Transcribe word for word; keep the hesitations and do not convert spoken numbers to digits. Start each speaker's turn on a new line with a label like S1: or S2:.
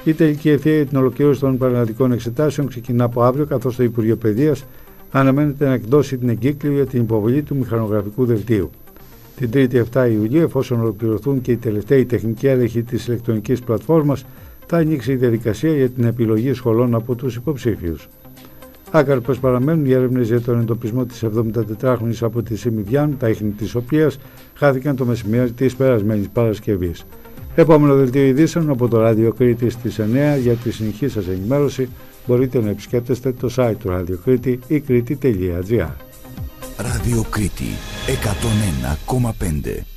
S1: Η τελική ευθεία για την ολοκλήρωση των πανελλαδικών εξετάσεων ξεκινά από αύριο, καθώς το Υπουργείο Παιδείας αναμένεται να εκδώσει την εγκύκλιο για την υποβολή του μηχανογραφικού δελτίου. Την Τρίτη επτά Ιουλίου, εφόσον ολοκληρωθούν και οι τελευταίοι τεχνικοί έλεγχοι της ηλεκτρονικής πλατφόρμας, θα ανοίξει η διαδικασία για την επιλογή σχολών από τους υποψήφιους. Άκαρπες παραμένουν οι έρευνες για τον εντοπισμό της εβδομηντατετράχρονης από τη Σιμιδιάν, τα ίχνη της οποίας χάθηκαν το μεσημέρι της περασμένης Παρασκευής. Επόμενο δελτίο ειδήσεων από το Ράδιο Κρήτη στις εννέα. Για τη συνεχή σας ενημέρωση μπορείτε να επισκέπτεστε το site του Ράδιο Κρήτη ή κρήτη τελεία τζι άρ.
S2: Ράδιο Κρήτη εκατόν ένα κόμμα πέντε.